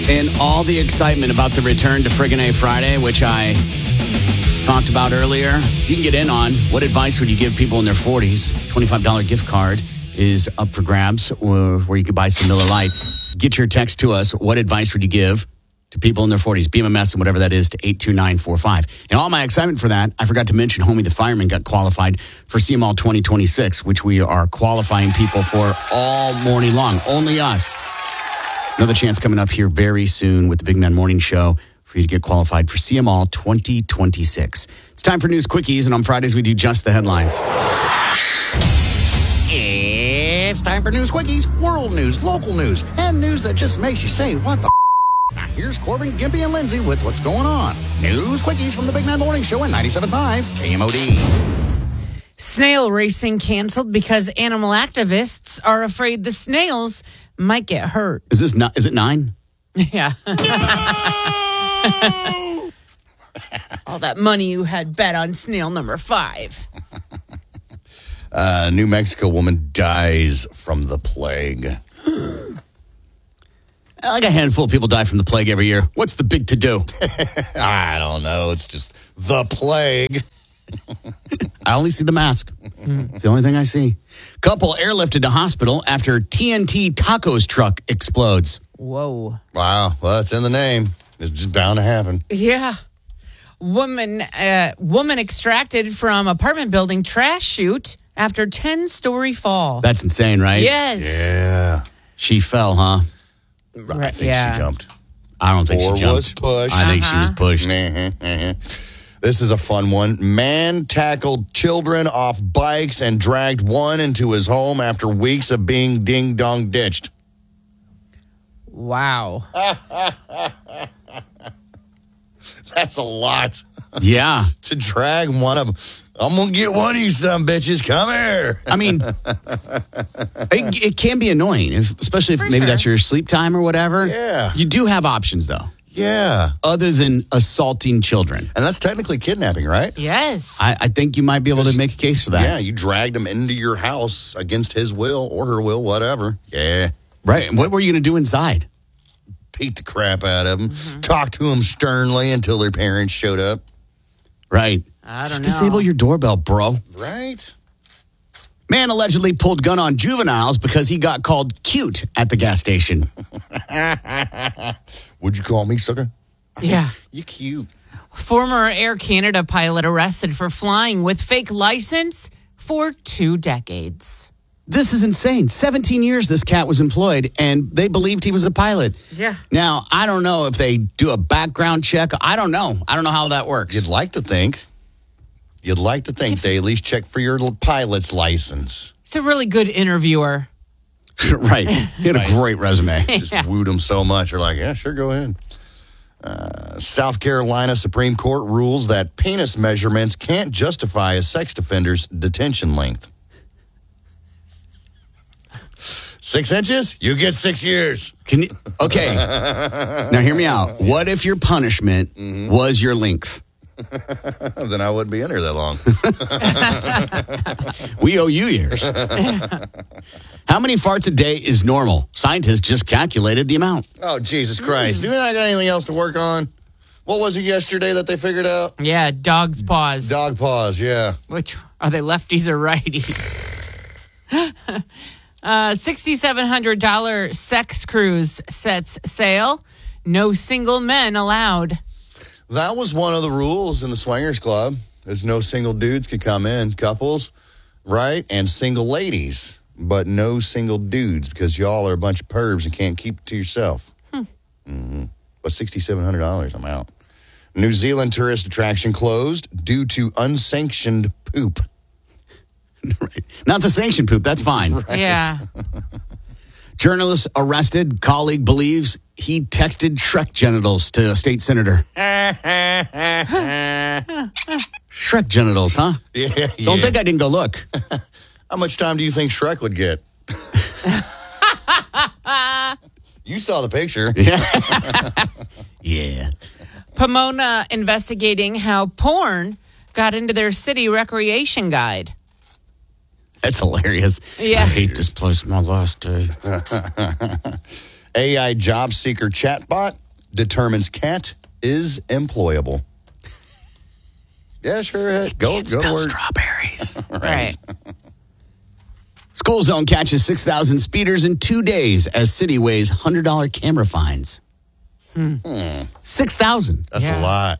And all the excitement about the return to Friggin' A Friday, which I talked about earlier, you can get in on what advice would you give people in their 40s? $25 gift card is up for grabs, where you could buy some Miller Lite. Get your text to us. What advice would you give to people in their 40s? BMMS and whatever that is to 82945. And all my excitement for that, I forgot to mention Homie the Fireman got qualified for CMall 2026, which we are qualifying people for all morning long. Only us. Another chance coming up here very soon with the Big Man Morning Show for you to get qualified for CMall 2026. It's time for News Quickies, and on Fridays we do just the headlines. It's time for News Quickies, world news, local news, and news that just makes you say, what the Now here's Corbin, Gimpy, and Lindsay with what's going on. News Quickies from the Big Man Morning Show at 97.5 KMOD. Snail racing canceled because animal activists are afraid the snails might get hurt. Is it 9? Yeah. All that money you had bet on snail number 5. New Mexico woman dies from the plague. Like a handful of people die from the plague every year. What's the big to-do? I don't know. It's just the plague. I only see the mask. It's the only thing I see. Couple airlifted to hospital after TNT tacos truck explodes. Whoa. Wow. Well, it's in the name. It's just bound to happen. Yeah. Woman extracted from apartment building trash chute after 10-story fall. That's insane, right? Yes. Yeah. She fell, huh? I think she jumped. I don't think Or she jumped. was pushed. I think she was pushed. This is a fun one. Man tackled children off bikes and dragged one into his home after weeks of being ding-dong ditched. Wow. That's a lot. Yeah. To drag one of them. I'm going to get one of you some bitches. Come here. I mean, it can be annoying, especially if maybe that's your sleep time or whatever. Yeah. You do have options, though. Yeah. Other than assaulting children. And that's technically kidnapping, right? Yes. I think you might be able to make a case for that. Yeah, you dragged him into your house against his will or her will, whatever. Yeah. Right. And what were you going to do inside? Beat the crap out of them. Talk to them sternly until their parents showed up. Right. I don't Just know. disable your doorbell, bro. Right? Man allegedly pulled gun on juveniles because he got called cute at the gas station. Would you call me, sucker? Yeah. You cute. Former Air Canada pilot arrested for flying with fake license for 2 decades. This is insane. 17 years this cat was employed, and they believed he was a pilot. Yeah. Now, I don't know if they do a background check. I don't know. I don't know how that works. You'd like to think they at least check for your pilot's license. He's a really good interviewer. Right. He had a great resume. Just wooed him so much. You're like, yeah, sure, go ahead. South Carolina Supreme Court rules that penis measurements can't justify a sex offender's detention length. 6 inches? You get 6 years. Okay. Now, hear me out. What if your punishment was your length? Then I wouldn't be in here that long. We owe you years. How many farts a day is normal? Scientists just calculated the amount. Oh, Jesus Christ. Do we not got anything else to work on? What was it yesterday that they figured out? Yeah, dog's paws. Dog paws, yeah. Which, are they lefties or righties? $6,700 sex cruise sets sail. No single men allowed. That was one of the rules in the Swingers Club, is no single dudes could come in, couples, right? And single ladies, but no single dudes because y'all are a bunch of pervs and can't keep it to yourself. But $6,700, I'm out. New Zealand tourist attraction closed due to unsanctioned poop. Right. Not the sanctioned poop. That's fine. Right. Yeah. Journalist arrested. Colleague believes he texted Shrek genitals to a state senator. Shrek genitals, huh? Yeah. Don't think I didn't go look. How much time do you think Shrek would get? You saw the picture. Yeah. Pomona investigating how porn got into their city recreation guide. That's hilarious. Yeah. I hate this place. My last day. AI job seeker chatbot determines cat is employable. Yeah, sure. Go to work. Strawberries. Right. School zone catches 6,000 speeders in 2 days as city weighs $100 camera fines. 6,000. That's a lot.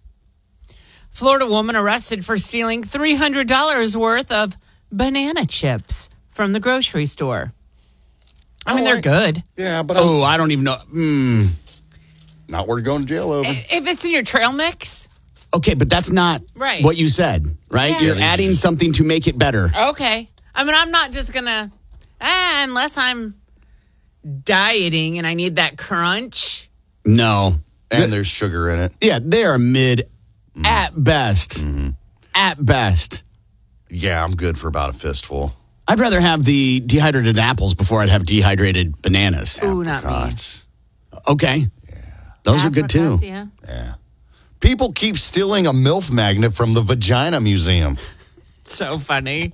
Florida woman arrested for stealing $300 worth of banana chips from the grocery store. I mean, they're good. Yeah, but Oh, I don't even know. not worth going to jail over. If it's in your trail mix. Okay, but that's not Right. what you said, right? Yeah. You're adding something to make it better. Okay. I mean, I'm not just going to, unless I'm dieting and I need that crunch. No. And there's sugar in it. Yeah, they are mid at best. At best. Yeah, I'm good for about a fistful. I'd rather have the dehydrated apples before I'd have dehydrated bananas. Ooh, not me. Apricots. Okay. Those are good too. Apricots, Yeah. Yeah. People keep stealing a MILF magnet from the Vagina Museum. So funny.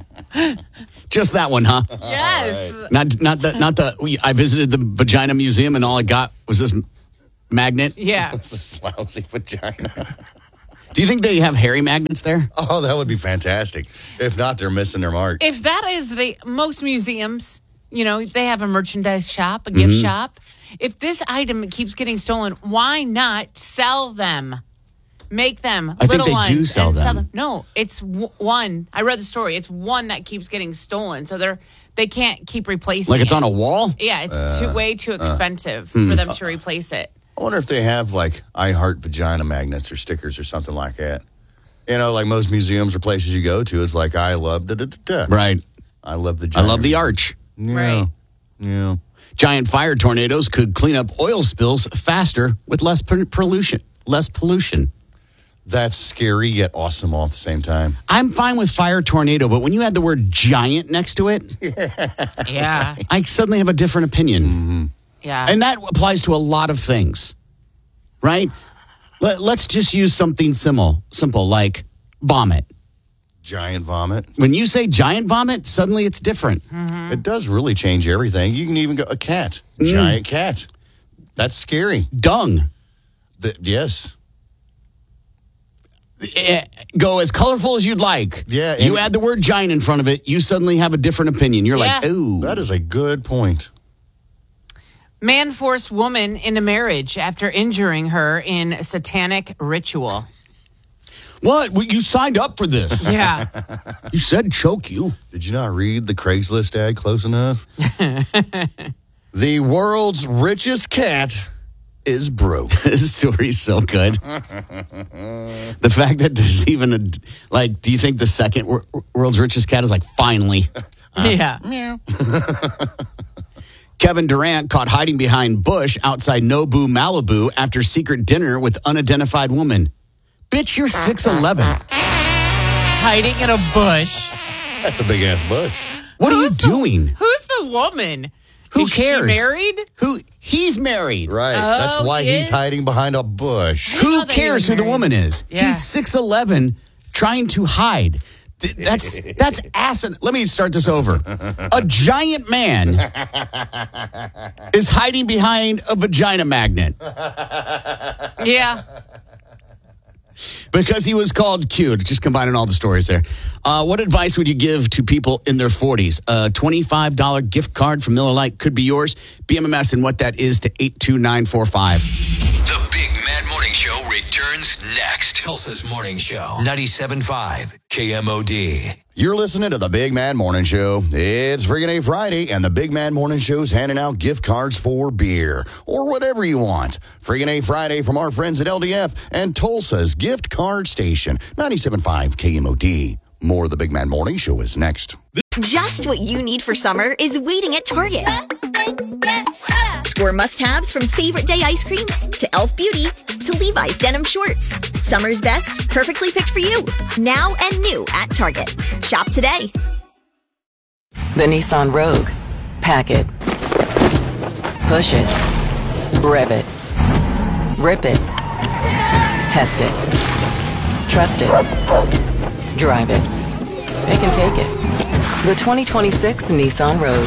Just that one, huh? Yes. Not the. I visited the Vagina Museum and all I got was this magnet. Yeah. This lousy vagina. Do you think they have hairy magnets there? Oh, that would be fantastic. If not, they're missing their mark. If that is most museums, they have a merchandise shop, a gift shop. If this item keeps getting stolen, why not sell them? Make them I think little they ones do sell and them. No, it's one. I read the story. It's one that keeps getting stolen, so they can't keep replacing. Like it's it. on a wall? Yeah, it's way too expensive for them to replace it. I wonder if they have like I Heart Vagina magnets or stickers or something like that. Like most museums or places you go to, it's like I love da-da-da-da. Right. I love the I love the arch. Yeah. Right. Yeah. Giant fire tornadoes could clean up oil spills faster with less pollution. Less pollution. That's scary yet awesome all at the same time. I'm fine with fire tornado, but when you add the word giant next to it, Yeah, I suddenly have a different opinion. yeah. And that applies to a lot of things, right? Let's just use something simple like vomit. Giant vomit. When you say giant vomit, suddenly it's different. It does really change everything. You can even go a cat. Giant cat. That's scary. Dung. Yes. Go as colorful as you'd like. Yeah, You and- add the word giant in front of it, you suddenly have a different opinion. You're like, Yeah. ooh. That is a good point. Man forced woman into marriage after injuring her in satanic ritual. What? Well, you signed up for this. Yeah. You said choke you. Did you not read the Craigslist ad close enough? The world's richest cat is broke. This story's so good. The fact that there's even do you think the second world's richest cat is like, finally? Yeah. Kevin Durant caught hiding behind bush outside Nobu, Malibu after secret dinner with unidentified woman. Bitch, you're 6'11". Hiding in a bush. That's a big ass bush. What are you Who's doing? Who's the woman? Who Is cares? She married? He's married. Right. That's why he he's is? hiding behind a bush. know Who that he cares was who the married. woman is? Yeah. He's 6'11", trying to hide. That's acid. Let me start this over. A giant man is hiding behind a vagina magnet Yeah. because he was called cute. Just combining all the stories there. What advice would you give to people in their 40s? A $25 gift card from Miller Lite could be yours. BMMS and what that is to 82945. The Big Mad Morning Show returns next. Tulsa's Morning Show. 97.5 KMOD. You're listening to the Big Mad Morning Show. It's Friggin' A Friday, and the Big Mad Morning Show's handing out gift cards for beer or whatever you want. Friggin' A Friday from our friends at LDF and Tulsa's Gift Card Station. 97.5 KMOD. More of the Big Mad Morning Show is next. Just what you need for summer is waiting at Target. Score must-haves from Favorite Day ice cream to Elf Beauty to Levi's denim shorts. Summer's best, perfectly picked for you. Now and new at Target. Shop today. The Nissan Rogue. Pack it. Push it. Rev it. Rip it. Test it. Trust it. Drive it. It can take it. The 2026 Nissan Rogue.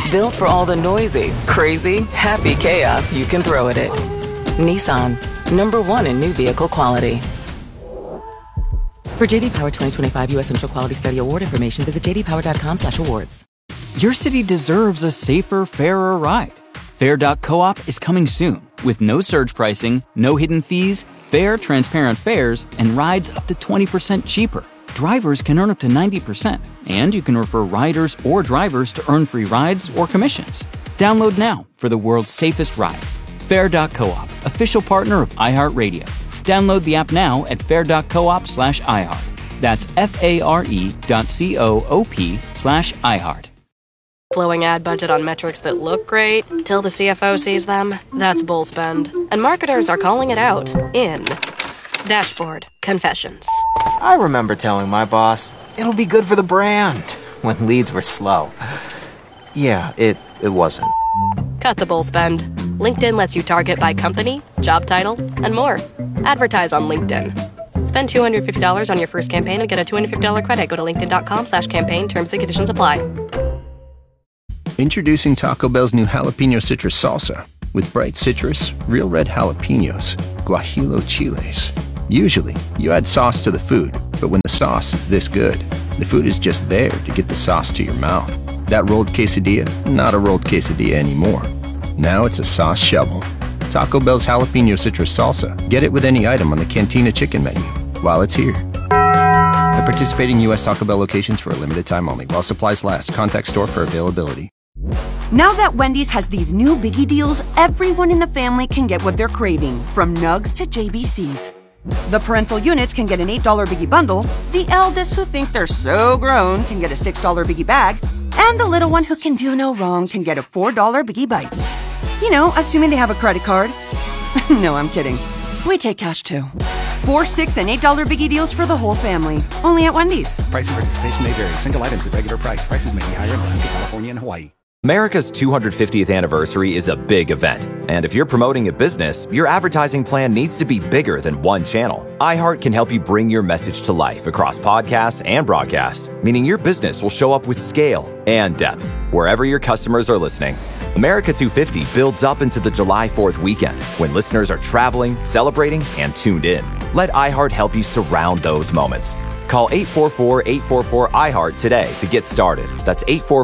Built for all the noisy, crazy, happy chaos you can throw at it. Nissan, #1 in new vehicle quality. For JD Power 2025 U.S. Initial Quality Study Award information, visit jdpower.com/awards. Your city deserves a safer, fairer ride. Fair.coop is coming soon with no surge pricing, no hidden fees, fair, transparent fares, and rides up to 20% cheaper. Drivers can earn up to 90%, and you can refer riders or drivers to earn free rides or commissions. Download now for the world's safest ride. Fair.coop, official partner of iHeartRadio. Download the app now at fair.coop/iHeart. That's FARE.coop/iHeart. Blowing ad budget on metrics that look great till the CFO sees them. That's bull spend. And marketers are calling it out in Dashboard Confessions. I remember telling my boss, it'll be good for the brand, when leads were slow. Yeah, it wasn't. Cut the bull spend. LinkedIn lets you target by company, job title, and more. Advertise on LinkedIn. Spend $250 on your first campaign and get a $250 credit. Go to linkedin.com/campaign. Terms and conditions apply. Introducing Taco Bell's new jalapeno citrus salsa. With bright citrus, real red jalapenos, guajillo chiles. Usually, you add sauce to the food, but when the sauce is this good, the food is just there to get the sauce to your mouth. That rolled quesadilla, not a rolled quesadilla anymore. Now it's a sauce shovel. Taco Bell's jalapeno citrus salsa. Get it with any item on the Cantina chicken menu while it's here. At participating U.S. Taco Bell locations for a limited time only. While supplies last. Contact store for availability. Now that Wendy's has these new biggie deals, everyone in the family can get what they're craving, from nugs to JBCs. The parental units can get an $8 biggie bundle, the eldest who think they're so grown can get a $6 biggie bag, and the little one who can do no wrong can get a $4 biggie bites. You know, assuming they have a credit card. No, I'm kidding. We take cash too. 4, 6, and $8 biggie deals for the whole family. Only at Wendy's. Price and participation may vary. Single items at regular price. Prices may be higher in Alaska, California, and Hawaii. America's 250th anniversary is a big event, and if you're promoting a business, your advertising plan needs to be bigger than one channel. iHeart can help you bring your message to life across podcasts and broadcast, meaning your business will show up with scale and depth wherever your customers are listening. America 250 builds up into the July 4th weekend when listeners are traveling, celebrating, and tuned in. Let iHeart help you surround those moments. Call 844-844-iHeart today to get started. That's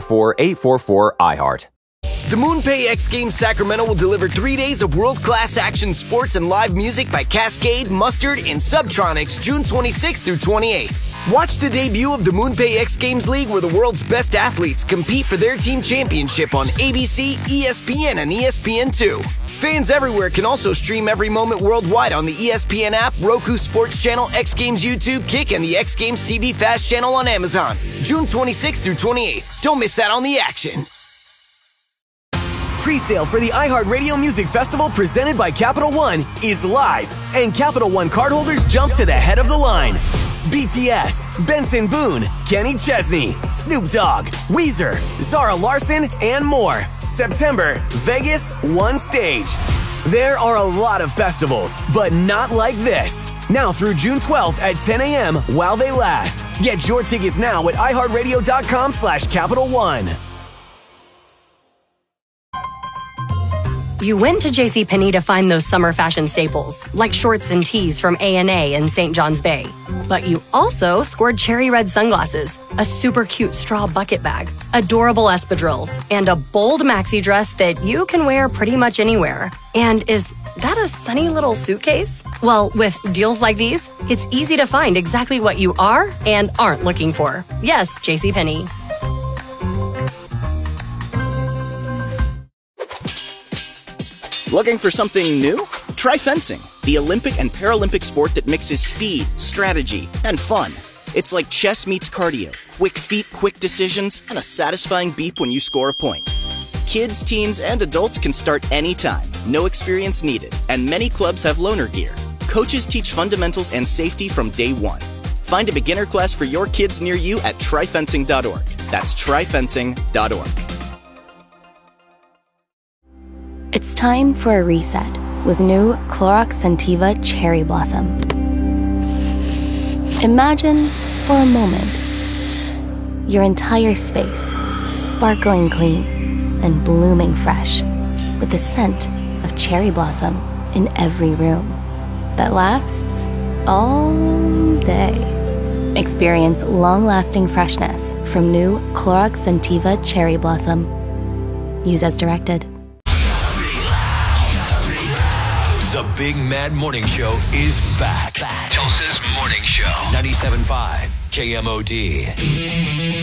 844-844-iHeart. The MoonPay X Games Sacramento will deliver 3 days of world-class action sports and live music by Cascade, Mustard, and Subtronics June 26th through 28th. Watch the debut of the MoonPay X Games League where the world's best athletes compete for their team championship on ABC, ESPN, and ESPN2. Fans everywhere can also stream every moment worldwide on the ESPN app, Roku Sports Channel, X Games YouTube, Kick, and the X Games TV Fast Channel on Amazon. June 26th through 28th. Don't miss out on the action. Pre-sale for the iHeartRadio Music Festival presented by Capital One is live, and Capital One cardholders jump to the head of the line. BTS, Benson Boone, Kenny Chesney, Snoop Dogg, Weezer, Zara Larsson, and more. September, Vegas, one stage. There are a lot of festivals, but not like this. Now through June 12th at 10 a.m. while they last. Get your tickets now at iHeartRadio.com/Capital One. You went to JCPenney to find those summer fashion staples, like shorts and tees from A&A and St. John's Bay. But you also scored cherry red sunglasses, a super cute straw bucket bag, adorable espadrilles, and a bold maxi dress that you can wear pretty much anywhere. And is that a sunny little suitcase? Well, with deals like these, it's easy to find exactly what you are and aren't looking for. Yes, JCPenney. Looking for something new? Try fencing, the Olympic and Paralympic sport that mixes speed, strategy, and fun. It's like chess meets cardio, quick feet, quick decisions, and a satisfying beep when you score a point. Kids, teens, and adults can start anytime, no experience needed, and many clubs have loaner gear. Coaches teach fundamentals and safety from day one. Find a beginner class for your kids near you at tryfencing.org. That's tryfencing.org. It's time for a reset with new Clorox Scentiva Cherry Blossom. Imagine, for a moment, your entire space sparkling clean and blooming fresh, with the scent of cherry blossom in every room that lasts all day. Experience long-lasting freshness from new Clorox Scentiva Cherry Blossom. Use as directed. The Big Mad Morning Show is back. Tulsa's Morning Show. 97.5 KMOD.